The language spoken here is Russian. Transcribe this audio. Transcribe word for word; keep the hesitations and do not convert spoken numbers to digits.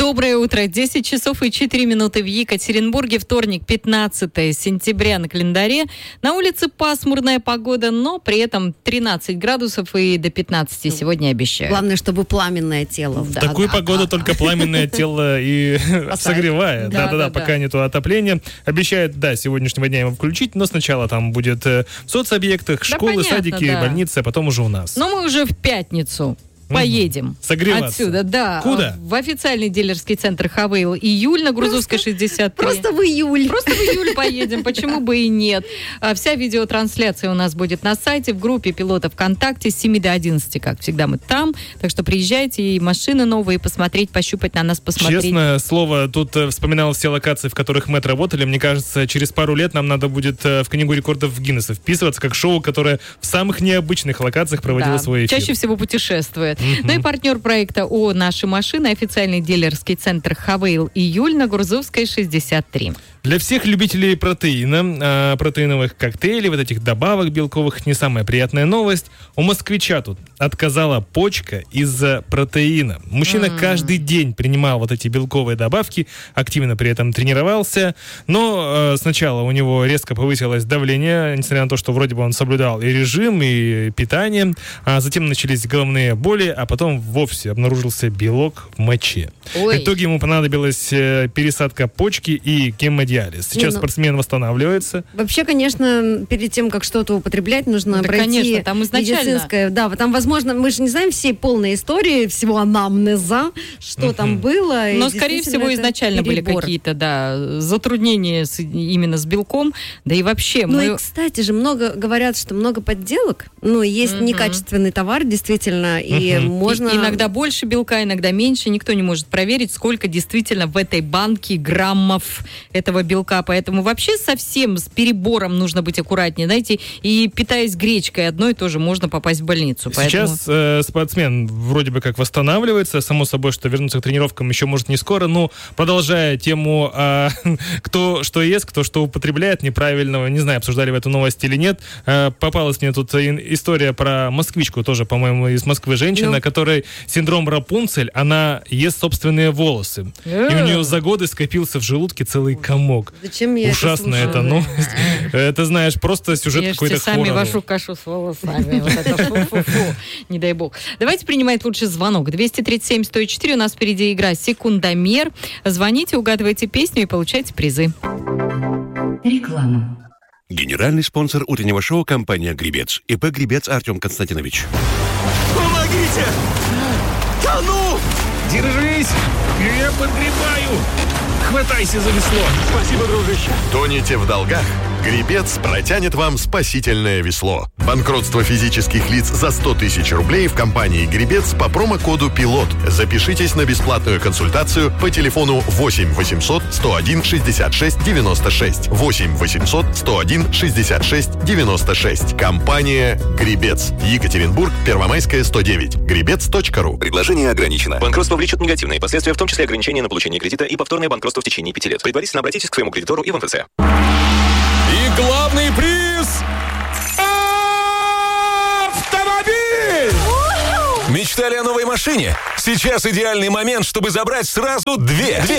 Доброе утро. десять часов и четыре минуты в Екатеринбурге. Вторник, пятнадцатое сентября на календаре. На улице пасмурная погода, но при этом тринадцать градусов и до пятнадцати сегодня обещают. Главное, чтобы пламенное тело. В да, такую да, погоду да, только да. пламенное тело и согревает. Да-да-да, пока нету отопления. Обещают, да, сегодняшнего дня его включить, но сначала там будет в соцобъектах, школы, садики, больницы, а потом уже у нас. Но мы уже в пятницу. Поедем. Согреваться. Отсюда, да. Куда? В официальный дилерский центр Хавейл «Июль» на Грузовской шестьдесят три. Просто в июль. Просто в июль поедем, почему бы и нет. Вся видеотрансляция у нас будет на сайте, в группе пилотов ВКонтакте с семи до одиннадцати, как всегда мы там. Так что приезжайте, и машины новые посмотреть, пощупать на нас, посмотреть. Честное слово, тут вспоминал все локации, в которых мы отработали. Мне кажется, через пару лет нам надо будет в книгу рекордов Гиннесса вписываться как шоу, которое в самых необычных локациях проводило да, свой эфир. Чаще всего путешествует. Mm-hmm. Ну и партнер проекта ООО «Наши машины», официальный дилерский центр Хавейл «Июль» на Грузовской шестьдесят три. Для всех любителей протеина, э, протеиновых коктейлей, вот этих добавок белковых, не самая приятная новость. У москвича тут отказала почка из-за протеина. Мужчина mm. каждый день принимал вот эти белковые добавки, активно при этом тренировался, но э, сначала у него резко повысилось давление, несмотря на то, что вроде бы он соблюдал и режим, и питание, а затем начались головные боли, а потом вовсе обнаружился белок в моче. Ой. В итоге ему понадобилась э, пересадка почки и гемодиализ. Сейчас Не, ну, спортсмен восстанавливается. Вообще, конечно, перед тем, как что-то употреблять, нужно да, пройти конечно, там изначально... медицинское. Да, там, возможно, мы же не знаем всей полной истории, всего анамнеза, что uh-huh. там было. Но, скорее всего, изначально перебор. были какие-то, да, затруднения с, именно с белком, да и вообще. Ну мы... и, кстати же, много говорят, что много подделок, ну, есть uh-huh. некачественный товар, действительно, uh-huh. и можно... И, иногда больше белка, иногда меньше, никто не может проверить, сколько действительно в этой банке граммов этого белка, поэтому вообще совсем с перебором нужно быть аккуратнее, знаете, и питаясь гречкой одной тоже можно попасть в больницу. Поэтому... Сейчас э, спортсмен вроде бы как восстанавливается, само собой, что вернуться к тренировкам еще может не скоро, но продолжая тему, э, кто что ест, кто что употребляет неправильного, не знаю, обсуждали вы эту новость или нет, э, попалась мне тут история про москвичку, тоже, по-моему, из Москвы женщина, ну... которой синдром Рапунцель, она ест собственные волосы, и у нее за годы скопился в желудке целый комок. Зачем я Ужасная это эта новость. Это, знаешь, просто сюжет Ешьте какой-то хоррор. сами вашу кашу с волосами. Вот это фу-фу-фу. Не дай бог. Давайте принимать лучше звонок. двести тридцать семь сто четыре. У нас впереди игра «Секундомер». Звоните, угадывайте песню и получайте призы. Реклама. Генеральный спонсор утреннего шоу — компания «Гребец». ИП «Гребец» Артем Константинович. Помогите! Тону! Держись! Я подгребаю! Хватайся за весло. Спасибо, дружище. Тонете в долгах? Гребец протянет вам спасительное весло. Банкротство физических лиц за сто тысяч рублей в компании «Гребец» по промокоду «Пилот». Запишитесь на бесплатную консультацию по телефону восемь восемьсот сто один шестьдесят шесть девяносто шесть. восемь восемьсот сто один шестьдесят шесть девяносто шесть. Компания «Гребец». Екатеринбург, Первомайская, сто девять. гребец точка ру. Предложение ограничено. Банкротство влечет негативные последствия, в том числе ограничение на получение кредита и повторное банкротство в течение пяти лет. Предварительно обратитесь к своему кредитору и в эн тэ цэ. И главный приз — автомобиль! Мечтали о новой машине? Сейчас идеальный момент, чтобы забрать сразу две.